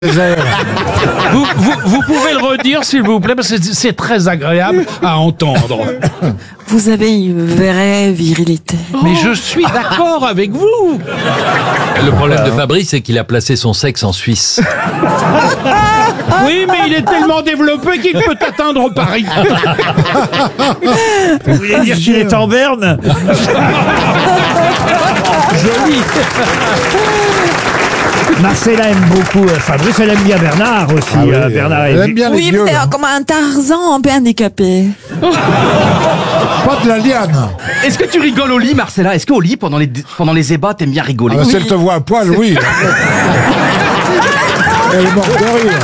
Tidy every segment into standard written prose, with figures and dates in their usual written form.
Vous pouvez le redire, s'il vous plaît, parce que c'est très agréable à entendre. Vous avez une vraie virilité. Mais je suis d'accord avec vous. Le problème de Fabrice, c'est qu'il a placé son sexe en Suisse. Oui, mais il est tellement développé qu'il peut atteindre Paris. Vous voulez dire qu'il est en berne? Joli. Marcella aime beaucoup Fabrice, elle aime bien Bernard aussi. Bernard Elle aime bien les Oui, vieux. mais c'est comme un Tarzan un peu handicapé. Pas de la liane. Est-ce que tu rigoles au lit, Marcella? Est-ce qu'au lit, pendant les ébats, t'aimes bien rigoler? Si elle te voit à poil, oui. Elle est morte de rire.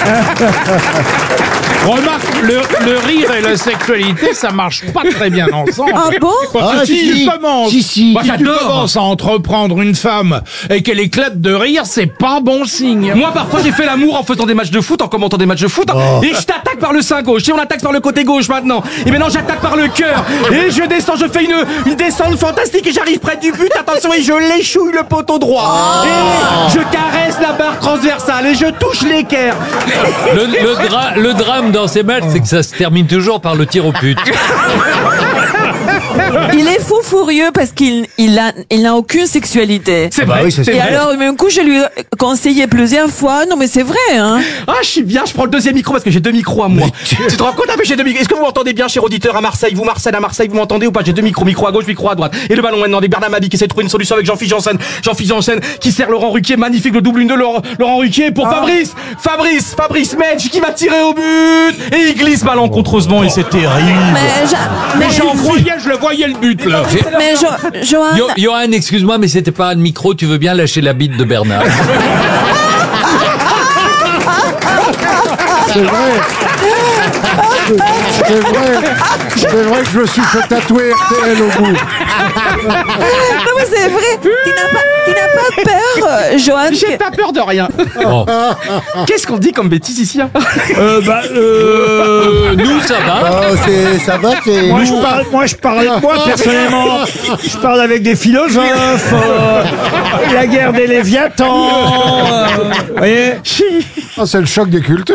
Remarque, le rire et la sexualité, ça marche pas très bien ensemble. Ah bon? Parce que si tu commences à entreprendre une femme et qu'elle éclate de rire, c'est pas bon signe. Moi, parfois, j'ai fait l'amour en faisant des matchs de foot, en commentant des matchs de foot, et je t'attaque par le sein gauche, et on attaque par le côté gauche maintenant. Et maintenant, j'attaque par le cœur, et je descends, je fais une descente fantastique, et j'arrive près du but, attention, et je l'échouille le poteau droit. Et je caresse la barre transversale, et je touche l'équerre. Le drame dans ces matchs, c'est que ça se termine toujours par le tir au but. Il est fou furieux parce qu'il n'a aucune sexualité. C'est vrai, c'est Et vrai. alors, même coup, je lui ai conseillé plusieurs fois. Non, mais c'est vrai, hein. Ah, je suis bien, je prends le deuxième micro parce que j'ai deux micros à moi. Tu te rends compte? Ah, mais j'ai deux micros. Est-ce que vous m'entendez bien, cher auditeur, à Marseille? Vous, Marseille, vous m'entendez ou pas? J'ai deux micros, micro à gauche, micro à droite. Et le ballon maintenant avec Bernard Mabie qui essaie de trouver une solution avec Jean-Philippe Janssen. Jean-Philippe Janssen qui sert Laurent Ruquier, magnifique, le double 1 de Laurent Ruquier pour Fabrice Medj qui va tirer au but. Et il glisse malencontreusement et c'est terrible. Mais Je le voyais le but, là. Johan, Johan, excuse-moi, mais c'était pas un micro, tu veux bien lâcher la bite de Bernard? C'est vrai. C'est vrai que je me suis fait tatouer RTL au bout. non, mais c'est vrai. Tu n'as pas peur, Johan? J'ai pas peur de rien. Oh. Qu'est-ce qu'on dit comme bêtise ici, hein? Nous, ça va. Ça va, c'est... Moi, personnellement, je parle avec des philosophes, la guerre des Léviathans, vous voyez? Ah, c'est le choc des cultures.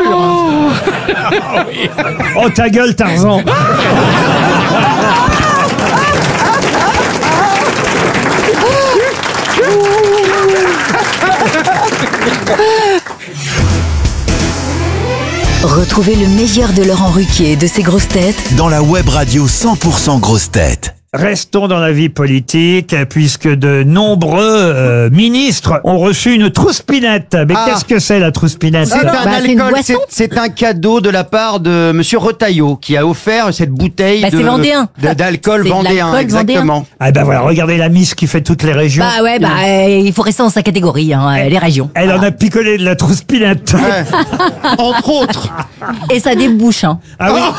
Oh, ta gueule, Tarzan. Retrouvez le meilleur de Laurent Ruquier et de ses grosses têtes dans la web radio 100% grosses têtes. Restons dans la vie politique, puisque de nombreux ministres ont reçu une trouspinette. Mais qu'est-ce que c'est, la trouspinette? C'est c'est un cadeau de la part de Monsieur Retailleau qui a offert cette bouteille c'est vendéen. d'alcool C'est de vendéen, l'alcool exactement. Ah ben voilà, regardez la Miss qui fait toutes les régions. il faut rester dans sa catégorie, les régions. Elle en a picolé de la trouspinette. Entre autres. Et ça débouche, hein. Ah oui.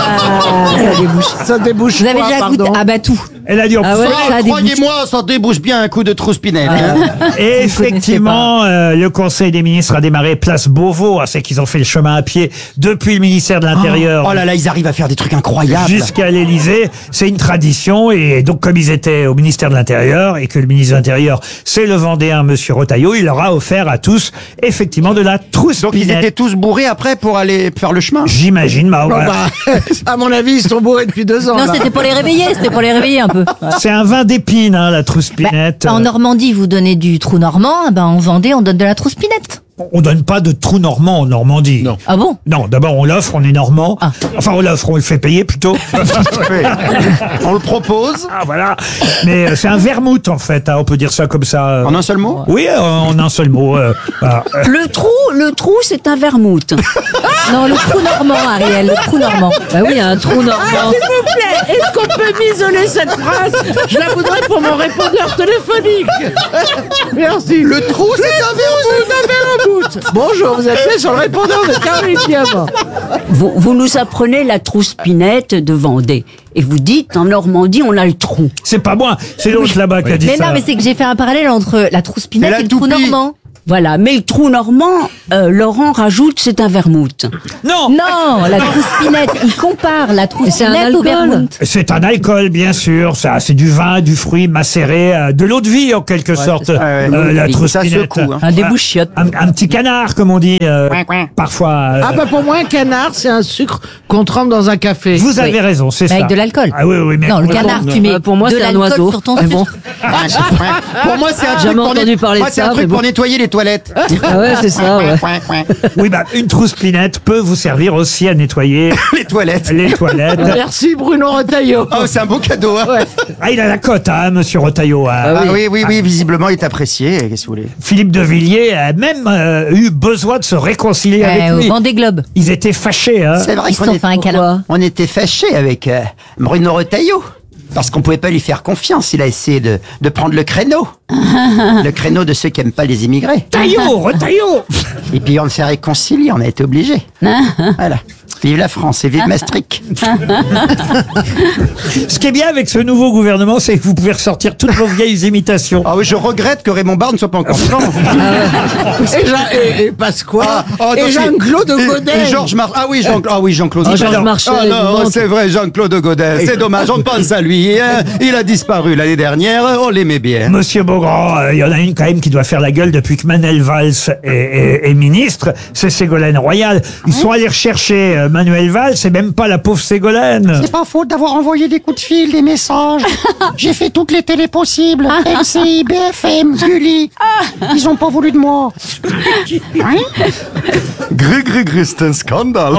Ça débouche Vous avez quoi, déjà goûté? pardon? Ah bah tout. Elle a dit Ah ouais, ça débouche. Croyez-moi, ça débouche bien un coup de trouspinette. Et effectivement, le Conseil des ministres a démarré place Beauvau. C'est qu'ils ont fait le chemin à pied depuis le ministère de l'Intérieur. Oh là là, ils arrivent à faire des trucs incroyables. Jusqu'à l'Élysée, c'est une tradition. Et donc, comme ils étaient au ministère de l'Intérieur et que le ministre de l'Intérieur, c'est le Vendéen, Monsieur Retailleau, il leur a offert à tous, effectivement, de la trouspinette. Donc ils étaient tous bourrés après pour aller faire le chemin. J'imagine, À mon avis, ils sont bourrés depuis 2 ans. Non, là. c'était pour les réveiller un peu. c'est un vin d'épine, la trouspinette. En Normandie, vous donnez du trou normand, en Vendée, on donne de la trouspinette. On donne pas de trou normand en Normandie. Non. Ah bon? Non, d'abord on l'offre, on est normand. Ah. Enfin, on l'offre, on le fait payer plutôt. On le propose. Ah voilà. Mais c'est un vermouth en fait, on peut dire ça comme ça. En un seul mot? Oui, en un seul mot. Voilà. Le trou, c'est un vermouth. Non, le trou normand, Ariel, le trou normand. Bah oui, un trou normand. S'il vous plaît, est-ce qu'on peut m'isoler cette phrase? Je la voudrais pour mon répondeur téléphonique. Merci. Le trou, c'est un vermouth. Bonjour, vous êtes sur le répondeur de Caroline Diamant. Vous nous apprenez la trouspinette de Vendée. Et vous dites, en Normandie, on a le trou. C'est pas moi, c'est l'autre là-bas qui a dit Mais ça. non, mais c'est que j'ai fait un parallèle entre la trouspinette et le trou normand. Voilà, mais le trou normand, Laurent rajoute, c'est un vermouth. Non, Non, la trouspinette. Il compare la trouspinette au vermouth. c'est un alcool, bien sûr. Ça, c'est du vin, du fruit macéré, de l'eau de vie en quelque sorte. c'est ça. La Ça trouspinette. secoue, hein. Un débouchiotte. Un petit canard, comme on dit parfois. Ah bah pour moi, un canard, c'est un sucre qu'on trempe dans un café. Vous avez raison, c'est ça. Avec de l'alcool. Ah oui, mais Non, le canard, tu mets Pour moi, de c'est un l'alcool oiseau. sur ton Mais bon. Pour moi, c'est un truc Jamais pour, entendu parler moi, de c'est un ça, truc mais pour bon. nettoyer les toilettes. Ah ouais, c'est ça, ouais. Oui, une trouspinette peut vous servir aussi à nettoyer Les toilettes. les toilettes. Merci Bruno Retailleau. Oh, c'est un beau cadeau. Hein. Ah, il a la cote, hein, monsieur Retailleau. Hein. Ah oui, visiblement, il est apprécié. Qu'est-ce que vous voulez? Philippe de Villiers a même eu besoin de se réconcilier avec Au lui. Vendée Globe. Ils étaient fâchés, hein. C'est vrai Ils se sont fait un câlin. on était fâchés avec Bruno Retailleau. Parce qu'on pouvait pas lui faire confiance. Il a essayé de prendre le créneau. Le créneau de ceux qui aiment pas les immigrés. Retailleau. Et puis on s'est réconciliés, on a été obligés. Voilà. Vive la France et vive Maastricht. Ce qui est bien avec ce nouveau gouvernement, c'est que vous pouvez ressortir toutes vos vieilles imitations. Ah oui, je regrette que Raymond Barre ne soit pas encore vivant. Et Pasqua. Non, Et Jean-Claude Godin. Et Georges Marchais. Ah oui, Jean-Claude. Oh, Georges Marchais, Ah non, bon. c'est vrai, Jean-Claude Godin. C'est dommage, on pense à lui. Hein. Il a disparu l'année dernière, on l'aimait bien. Monsieur Beaugrand, il y en a une quand même qui doit faire la gueule depuis que Manuel Valls est ministre, c'est Ségolène Royal. Ils sont allés rechercher Manuel Valls, c'est même pas la pauvre Ségolène. C'est pas faute d'avoir envoyé des coups de fil, des messages. J'ai fait toutes les télés possibles. LCI, BFM, Gulli. Ils ont pas voulu de moi. Gris, c'est un scandale.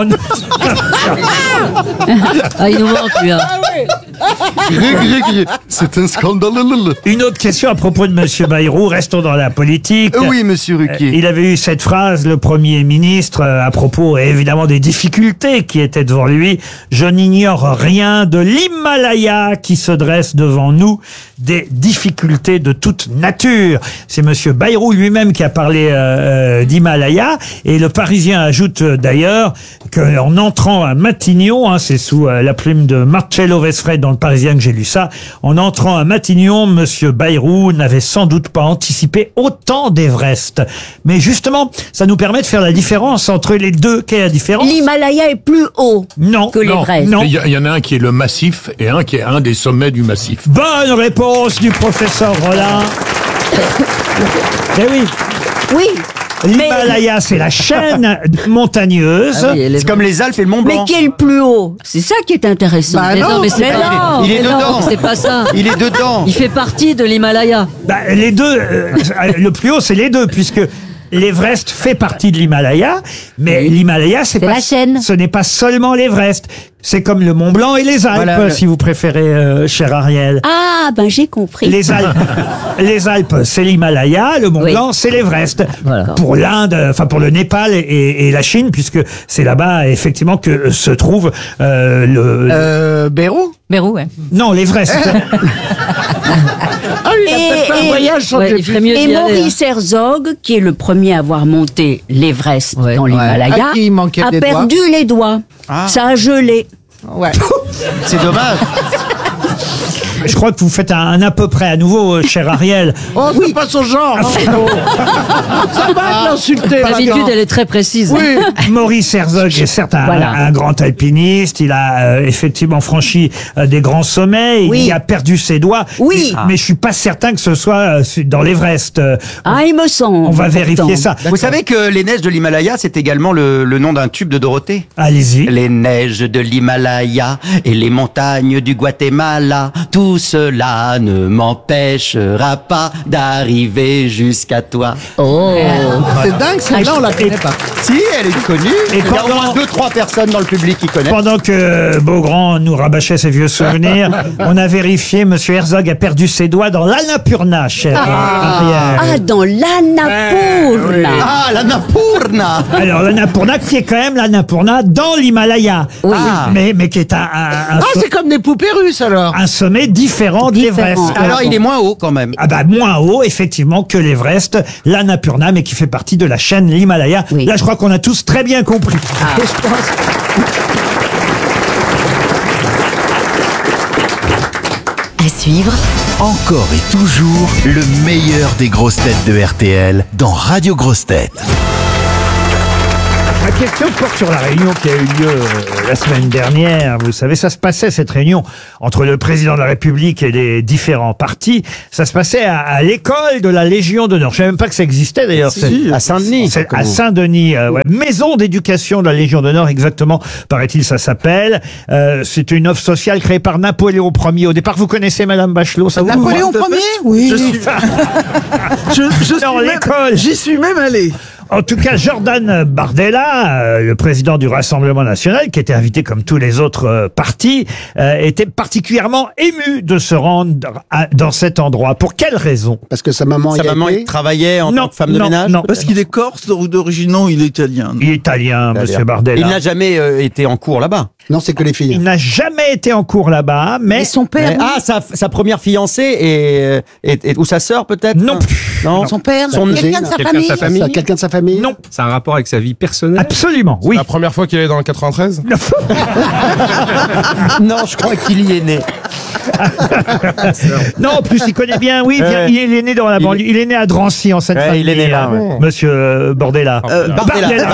Ah, il nous manque, lui, hein. Gris, c'est un scandale. Une autre question à propos de Monsieur Bayrou, restons dans la politique. Oui, monsieur Ruquier. Il avait eu cette phrase, le Premier ministre, à propos évidemment des difficultés qui étaient devant lui. Je n'ignore rien de l'Himalaya qui se dresse devant nous, des difficultés de toute nature. C'est Monsieur Bayrou lui-même qui a parlé d'Himalaya. Et le Parisien ajoute d'ailleurs qu'en entrant à Matignon, hein, c'est sous la plume de Marcello Vesfred dans le Parisien que j'ai lu ça, en entrant à Matignon, Monsieur Bayrou n'avait sans doute pas anticipé autant d'Everest. Mais justement, ça nous permet de faire la différence entre les deux. Quelle est la différence? L'Himalaya est plus haut Non. que l'Everest. Non. Il y en a un qui est le massif et un qui est un des sommets du massif. Bonne réponse du professeur Rollin. Eh oui. Oui. L'Himalaya, c'est la chaîne montagneuse. Ah oui, elle est C'est comme les Alpes et le Mont Blanc. Mais qui est le plus haut? C'est ça qui est intéressant. Bah Mais non, mais c'est mais pas. il est mais dedans. Non, c'est pas ça. Il est dedans. Il fait partie de l'Himalaya. Les deux, le plus haut, c'est les deux, puisque l'Everest fait partie de l'Himalaya, mais l'Himalaya, c'est pas la chaîne. Ce n'est pas seulement l'Everest. C'est comme le Mont Blanc et les Alpes, Voilà, si vous préférez, cher Ariel. Ah, ben j'ai compris. Les Alpes, c'est l'Himalaya, le Mont Oui. Blanc, c'est l'Everest. Voilà. Pour l'Inde, enfin pour le Népal et la Chine, puisque c'est là-bas effectivement que se trouve Bérou. Bérou, ouais. non, l'Everest. Ah, il a peut-être fait un voyage sans Ouais, que il ferait mieux hein. d'y hein. aller. Maurice Herzog, qui est le premier à avoir monté l'Everest Ouais. dans l'Himalaya, À qui il manquait a des doigts. perdu les doigts. Ça a gelé. Ouais. C'est dommage. Je crois que vous faites un à peu près à nouveau, cher Ariel. Oh, c'est pas son genre. hein, Bruno. Ça va l'insulter. L'habitude, elle est très précise. Oui. Maurice Herzog est certes un grand alpiniste. Il a effectivement franchi des grands sommets. Oui. Il a perdu ses doigts. Oui. Mais je suis pas certain que ce soit dans l'Everest. Ah, il me semble. On va pourtant. vérifier ça. Vous savez que les neiges de l'Himalaya, c'est également le nom d'un tube de Dorothée. Allez-y. Les neiges de l'Himalaya et les montagnes du Guatemala, tout cela ne m'empêchera pas d'arriver jusqu'à toi. Oh. C'est dingue, celle-là, on la connaît pas. Si, elle est connue. Et Il y a au pendant- moins 2-3 personnes dans le public qui connaissent. Pendant que Beaugrand nous rabâchait ses vieux souvenirs, on a vérifié, Monsieur Herzog a perdu ses doigts dans l'Annapurna, cher Ariel. Ah, dans l'Annapurna. Ah, la Napurna. Alors, l'Annapurna, qui est quand même l'Annapurna dans l'Himalaya. Oui. Mais qui est un C'est comme des poupées russes, alors. un sommet différent de l'Everest. Alors, il est moins haut quand même. Ah bah moins haut, effectivement, que l'Everest, l'Annapurna, mais qui fait partie de la chaîne l'Himalaya. Oui. Là, je crois qu'on a tous très bien compris. À suivre. Encore et toujours le meilleur des grosses têtes de RTL dans Radio Grosses Têtes. Ma question porte sur la réunion qui a eu lieu la semaine dernière. Vous savez, ça se passait, cette réunion, entre le président de la République et les différents partis. Ça se passait à l'école de la Légion d'honneur. Je ne savais même pas que ça existait, d'ailleurs. À Saint-Denis. À Saint-Denis, ouais. Maison d'éducation de la Légion d'honneur, exactement, paraît-il, ça s'appelle. C'est une œuvre sociale créée par Napoléon Ier. Au départ, vous connaissez Madame Bachelot, ça vous Napoléon Ier? Oui. J'y suis même allé. En tout cas, Jordan Bardella, le président du Rassemblement national, qui était invité comme tous les autres partis, était particulièrement ému de se rendre dans cet endroit. Pour quelle raison? Parce que sa maman il travaillait en tant que femme de ménage. Non. Parce qu'il est corse ou d'origine, non, il est italien. Il est italien, monsieur Bardella. Il n'a jamais été en cours là-bas. Non, c'est que les filles. Il n'a jamais été en cours là-bas, mais... Et son père? Sa première fiancée ou sa sœur peut-être? Non plus. Non. Son père? Quelqu'un de sa famille? Quelqu'un de sa famille? Non. C'est un rapport avec sa vie personnelle? Absolument, oui. La première fois qu'il est dans le 93? Non, je crois qu'il y est né. Non, en plus, il connaît bien, oui, il est né dans la banlieue. Il est né à Drancy, en Seine-Saint-Denis. Il est né là, ouais. Monsieur Bordella. Bardella.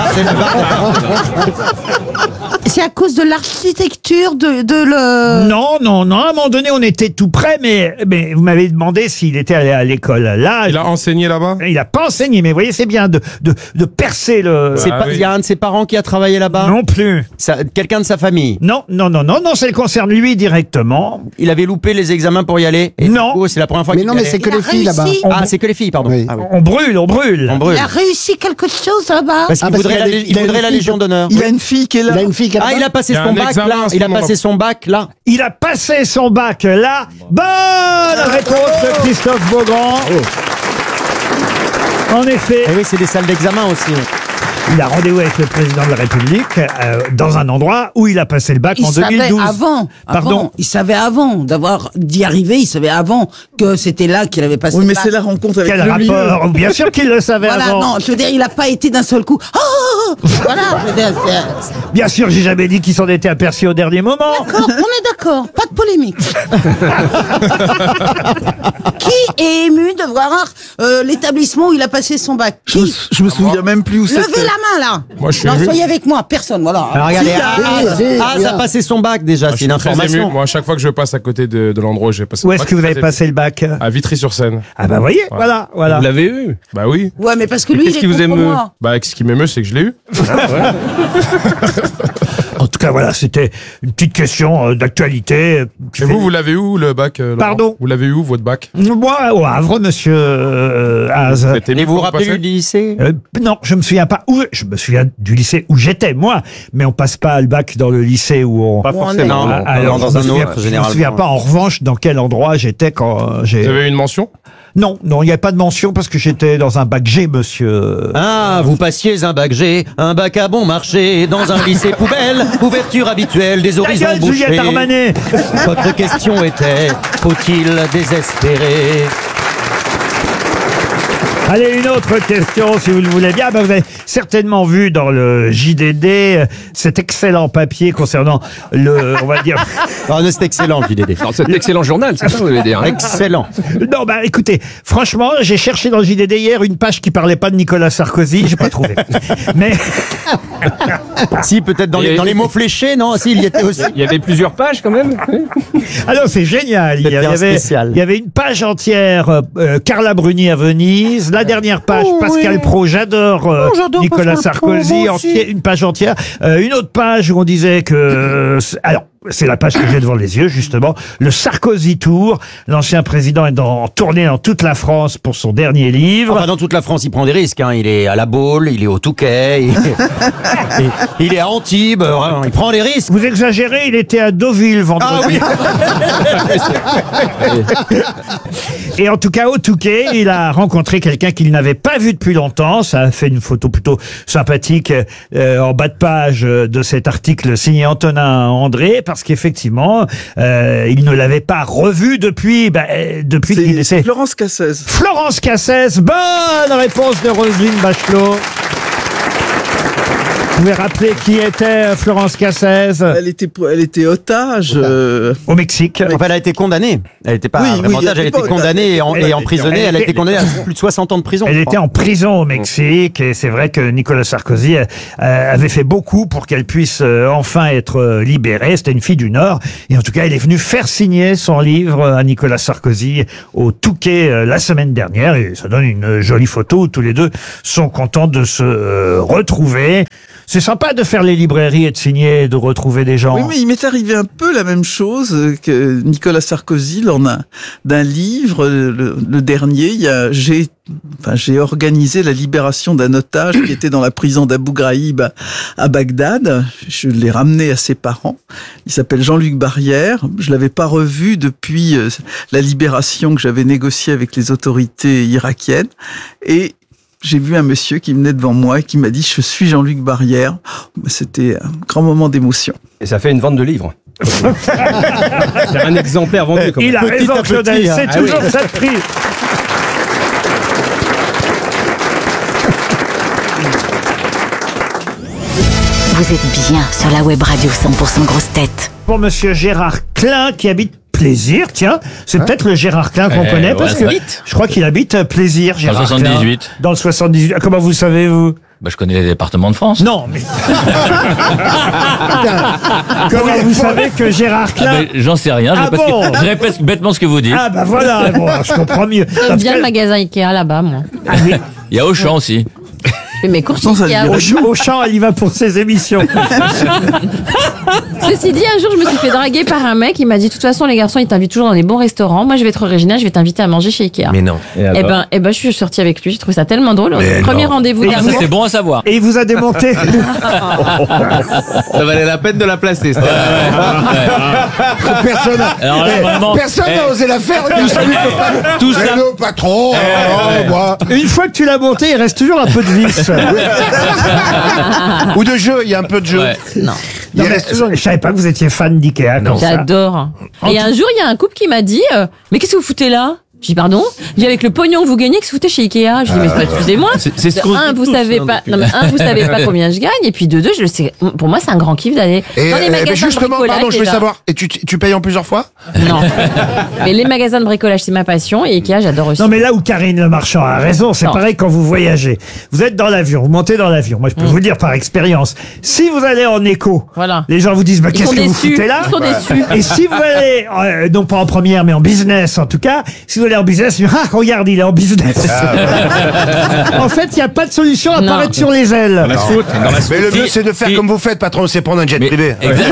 C'est à cause de l'architecture de le... Non, à un moment donné, on était tout près, mais vous m'avez demandé s'il était allé à l'école. Là, Il a enseigné là-bas? il n'a pas enseigné, mais vous voyez, c'est bien de percer le... Il y a un de ses parents qui a travaillé là-bas? Non plus. Quelqu'un de sa famille? Non, ça le concerne lui directement. Il avait loupé les examens pour y aller? Non. Du coup, c'est la première fois Mais qu'il non, y mais allait. c'est que les filles là-bas. Ah, c'est que les filles, pardon. Oui. Ah, oui. On brûle. On brûle. Il a réussi quelque chose là-bas. Parce qu'il voudrait la Légion d'honneur. Il a une fille qui est là. Il a une fille qui Ah, il a passé Il y a son un bac examen là. à ce Il a moment-là. passé son bac là. Il a passé son bac là. Bonne réponse de Christophe Beaugrand. En effet. Eh oui, c'est des salles d'examen aussi. Il a rendez-vous avec le président de la République dans un endroit où il a passé le bac en 2012. Pardon. Il savait avant d'y arriver, il savait avant que c'était là qu'il avait passé Oui, le mais bac. c'est la rencontre avec Quel le milieu. rapport? Bien sûr qu'il le savait Voilà, avant. non, je veux dire, il n'a pas été d'un seul coup. Oh, voilà, je veux dire, Bien sûr, j'ai jamais dit qu'il s'en était aperçu au dernier moment. D'accord, on est d'accord, pas de polémique. Qui est ému de voir l'établissement où il a passé son bac? Je me souviens même plus où c'était. Levez la main là. Moi, je suis non, ému. soyez avec moi, personne, voilà. Alors, regardez, ça a passé son bac déjà, c'est une Très ému. information. Moi, à chaque fois que je passe à côté de l'endroit où j'ai passé Où le est-ce bac, que vous je suis avez très passé le bac? ému. À Vitry-sur-Seine. Ah bah voyez, voilà. Vous l'avez eu? Bah oui. Ouais, mais parce que lui, Qu'est-ce il qui est vous contre émeut? moi. Bah, ce qui m'émeut, c'est que je l'ai eu. En tout cas, voilà, c'était une petite question d'actualité. Et vous l'avez où le bac? Laurent Pardon? Vous l'avez où votre bac? Moi, au Havre, monsieur Az. Et vous vous rappelez du lycée? Non, je me souviens pas où. Je me souviens du lycée où j'étais, moi. Mais on passe pas le bac dans le lycée où on... Pas forcément. Ah, alors, dans je me un souviens- autre, Je me généralement. souviens pas, en revanche, dans quel endroit j'étais quand j'ai... Vous avez eu une mention? Non, il n'y a pas de mention parce que j'étais dans un bac G, monsieur. Ah, vous passiez un bac G, un bac à bon marché, dans un lycée poubelle, ouverture habituelle des horizons gueule, bouchés. Juliette Armanet. Votre question était, faut-il désespérer? Allez, une autre question, si vous le voulez bien. Ben, vous avez certainement vu dans le JDD cet excellent papier concernant on va dire... Ah, c'est excellent, le JDD. Non, c'est un excellent journal, c'est ça, vous voulez dire. Excellent. Non, bah écoutez, franchement, j'ai cherché dans le JDD hier une page qui parlait pas de Nicolas Sarkozy, j'ai pas trouvé. Mais Si, peut-être dans les mots fléchés, non? Si, il y était aussi. Il y avait plusieurs pages quand même. alors c'est génial. C'était un spécial. Il y avait une page entière Carla Bruni à Venise, la dernière page Pascal Pro, j'adore j'adore Nicolas Pascal Pro, Sarkozy, moi aussi. une page entière, une autre page où on disait que alors c'est la page que j'ai devant les yeux, justement. Le Sarkozy Tour. L'ancien président est en tournée dans toute la France pour son dernier livre. Enfin, dans toute la France, il prend des risques. Hein. Il est à La Baule, il est au Touquet, il est à Antibes. Vraiment, il prend des risques. Vous exagérez, il était à Deauville vendredi. Et en tout cas, au Touquet, il a rencontré quelqu'un qu'il n'avait pas vu depuis longtemps. Ça a fait une photo plutôt sympathique en bas de page de cet article signé Antonin André, parce qu'effectivement, il ne l'avait pas revu depuis qu'il était... Florence Cassez. Florence Cassez, bonne réponse de Roselyne Bachelot. pouvez rappeler qui était Florence Cassez? Elle était otage. Au Mexique. Enfin, elle a été condamnée. Elle n'était pas Oui, vraiment oui, otage, elle a été condamnée et emprisonnée. Elle a été condamnée à plus de 60 ans de prison. Elle était en prison au Mexique et c'est vrai que Nicolas Sarkozy avait fait beaucoup pour qu'elle puisse enfin être libérée. C'était une fille du Nord et en tout cas, elle est venue faire signer son livre à Nicolas Sarkozy au Touquet la semaine dernière et ça donne une jolie photo où tous les deux sont contents de se retrouver. C'est sympa de faire les librairies et de signer et de retrouver des gens. Oui, mais il m'est arrivé un peu la même chose que Nicolas Sarkozy lors d'un livre, le dernier. J'ai organisé la libération d'un otage qui était dans la prison d'Abu Ghraib à Bagdad. Je l'ai ramené à ses parents. Il s'appelle Jean-Luc Barrière. Je l'avais pas revu depuis la libération que j'avais négociée avec les autorités irakiennes. Et j'ai vu un monsieur qui venait devant moi et qui m'a dit « Je suis Jean-Luc Barrière ». C'était un grand moment d'émotion. Et ça fait une vente de livres. C'est un exemplaire vendu. Il a raison, Claudel, c'est toujours cette prix. Vous êtes bien sur la web radio 100% grosse tête. Pour monsieur Gérard Klein qui habite Plaisir, tiens, c'est peut-être le Gérard Klein qu'on connaît parce que je crois qu'il habite Plaisir, Gérard Dans le 78. Klein, dans le 78. Comment vous savez, vous? Bah, je connais les départements de France. Non, mais... Comment vous savez que Gérard Klein... J'en sais rien, je répète bêtement ce que vous dites. Ah bah voilà, bon, je comprends mieux. J'aime bien le magasin Ikea là-bas, moi. Ah oui. Il y a Auchan aussi. Je fais mes courses Ikea. Auchan, elle y va pour ses émissions. Ceci dit, un jour, je me suis fait draguer par un mec. Il m'a dit, de toute façon, les garçons, ils t'invitent toujours dans des bons restaurants. Moi, je vais être original, je vais t'inviter à manger chez Ikea. Mais non. Eh ben, je suis sortie avec lui. J'ai trouvé ça tellement drôle. Premier rendez-vous Ça, d'amour. c'est bon à savoir. Et il vous a démonté. Ça valait la peine de la placer. Personne Alors là, vraiment, n'a osé la faire. tout ça. Hello, patron. Moi. Une fois que tu l'as monté, il reste toujours un peu de vis. Ou de jeu, il y a un peu de jeu. Ouais. Non. Non, mais je savais pas que vous étiez fan d'Ikea. comme ça. J'adore. Et un jour, il y a un couple qui m'a dit, mais qu'est-ce que vous foutez là? Je dis pardon. Je dis avec le pognon que vous gagnez, que vous foutez chez Ikea. Je dis mais excusez-moi. C'est ce qu'on Un, dit vous tous, savez hein, pas. depuis. Non, mais un, vous savez pas combien je gagne. Et puis de deux, je le sais. Pour moi, c'est un grand kiff d'aller Et, dans les magasins mais justement, de bricolage. pardon, je veux déjà. savoir. Et tu payes en plusieurs fois? Non. Mais les magasins de bricolage, c'est ma passion. Et Ikea, j'adore aussi. Non, mais là où Karine Le Marchand a raison, c'est Non. pareil quand vous voyagez. Vous êtes dans l'avion, vous montez dans l'avion. Moi, je peux vous dire par expérience, si vous allez en éco, Voilà. les gens vous disent, bah, Ils qu'est-ce sont que vous déçus. foutez là? Ils sont déçus. Et si vous allez, non pas en première, mais en business en tout cas, si vous allez en business, regarde, il est en business. En fait, il n'y a pas de solution à Non. paraître sur les ailes. Mais le mieux, c'est de faire comme vous faites, patron, c'est prendre un jet privé.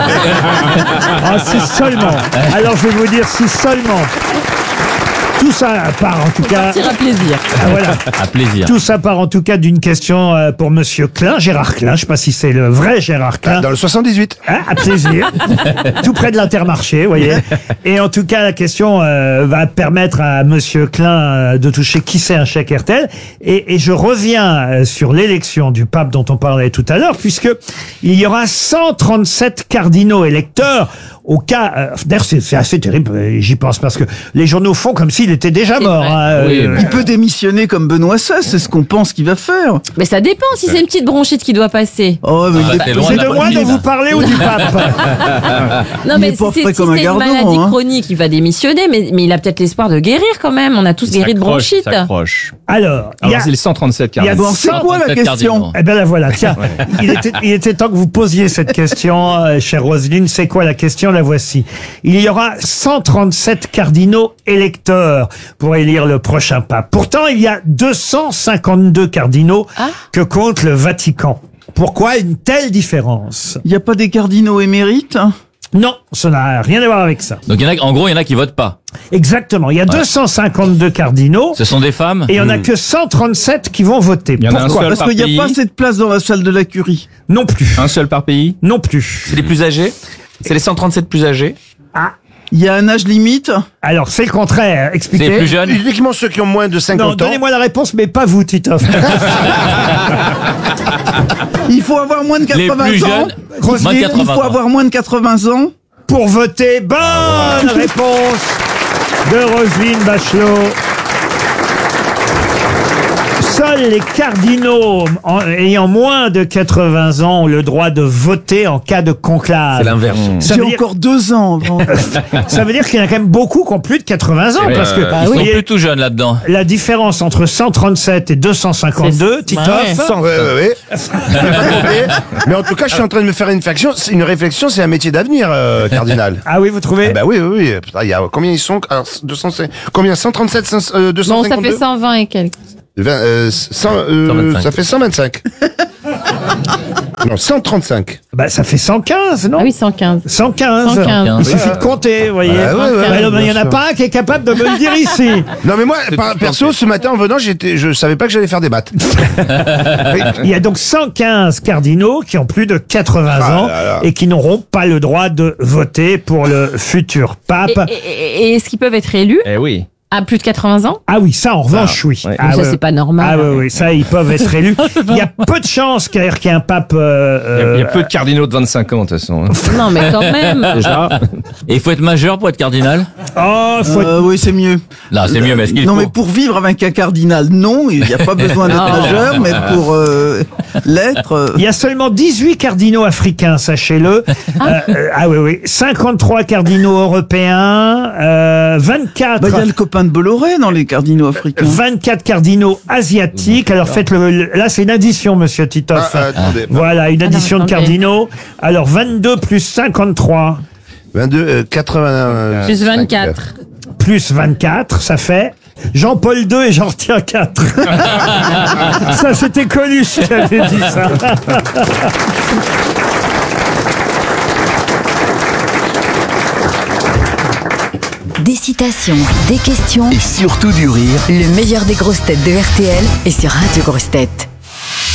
Ah, si seulement. Alors, je vais vous dire, si seulement. Tout ça part en tout cas. Partir à plaisir. Ah, voilà. À plaisir. Tout ça part en tout cas d'une question pour monsieur Klein, Gérard Klein. Je sais pas si c'est le vrai Gérard Klein. Dans le 78. Hein, à plaisir. Tout près de l'Intermarché, vous voyez. Et en tout cas, la question va permettre à monsieur Klein de toucher qui c'est un chèque RTL. Et je reviens sur l'élection du pape dont on parlait tout à l'heure, puisque il y aura 137 cardinaux électeurs au cas... D'ailleurs, c'est assez terrible, j'y pense, parce que les journaux font comme s'il était déjà mort. Il peut démissionner comme Benoît XVI, c'est ce qu'on pense qu'il va faire. Mais ça dépend si c'est une petite bronchite qui doit passer. Oh, mais t'es loin C'est de de la moi dont bonne vous parlez ou du pape? Non, Il mais est pas si frais c'est comme un une gardon, maladie hein. chronique, il va démissionner, mais il a peut-être l'espoir de guérir quand même. On a tous guéri de bronchite. Alors, il y a... c'est les 137 Il y a cardinaux. Bon, c'est quoi la 137 question? cardinaux. Eh ben la voilà, tiens. Il était temps que vous posiez cette question, chère Roselyne. C'est quoi la question? La voici. Il y aura 137 cardinaux électeurs pour élire le prochain pape. Pourtant, il y a 252 cardinaux que compte le Vatican. Pourquoi une telle différence? Il n'y a pas des cardinaux émérites? Non, ça n'a rien à voir avec ça. Donc, en gros, il y en a qui votent pas. Exactement. Il y a 252 cardinaux. Ce sont des femmes. Et il n'y en a que 137 qui vont voter. y en a un Pourquoi? seul. Parce qu'il n'y a pas assez de place dans la salle de la curie. Non plus. Un seul par pays. Non plus. C'est les plus âgés. C'est les 137 plus âgés. Ah. Il y a un âge limite? Alors, c'est le contraire. Expliquez. C'est les plus jeunes. Uniquement ceux qui ont moins de Non, 50 ans. donnez-moi la réponse, mais pas vous, Titoff. Il faut avoir moins de Les 80 plus ans. jeunes, Roselyne, moins de Il 80 faut ans. avoir moins de 80 ans. Pour voter, bonne réponse de Roselyne Bachelot. Seuls les cardinaux ayant moins de 80 ans ont le droit de voter en cas de conclave. C'est l'inverse. J'ai encore 2 ans avant. Ça veut dire qu'il y en a quand même beaucoup qui ont plus de 80 ans. Parce que Ils sont plus tout jeunes là-dedans. la différence entre 137 et 252, Titoff. Ouais. Mais en tout cas, je suis en train de me faire une réflexion, c'est un métier d'avenir, cardinal. Ah oui, vous trouvez? Bah oui. Putain, il y a combien ils sont? Alors, 137, 252? Bon, ça fait 120 et quelques. 125. Ça fait 125. Non, 135. Bah, ça fait 115, non? Ah oui, 115. 115. Il suffit de compter, vous voyez. Il n'y en a pas un qui est capable de me le dire ici. Non, mais moi, perso, ce matin, en venant, je savais pas que j'allais faire des maths. Il y a donc 115 cardinaux qui ont plus de 80 ans et qui n'auront pas le droit de voter pour le futur pape. Et est-ce qu'ils peuvent être élus? Eh oui. À plus de 80 ans? Ah oui, ça en revanche, oui. Ouais. Ah, Ça, c'est pas normal. Ah oui, ça, ils peuvent être élus. Il y a peu de chances qu'il y ait un pape... Il y a peu de cardinaux de 25 ans, de toute façon. Non, mais quand même. Déjà. Et il faut être majeur pour être cardinal? Oh, oui, c'est mieux. Non, c'est mieux, mais est-ce qu'il Non, faut? mais pour vivre avec un cardinal, non, il n'y a pas besoin d'être majeur, mais pour l'être... Il y a seulement 18 cardinaux africains, sachez-le. Ah oui. 53 cardinaux européens, 24... il y a le copain de Bolloré dans les cardinaux africains. 24 cardinaux asiatiques. Alors là, c'est une addition, monsieur Titoff. Attendez. Voilà, une addition de cardinaux. Alors 22 plus 53. 22, 80... Plus 24. Plus 24, ça fait... Jean-Paul II et j'en retiens 4. Ça, c'était Coluche qui avait dit ça. Des citations, des questions Et surtout du rire. Le meilleur des grosses têtes de RTL est sur Radio Grosses Têtes.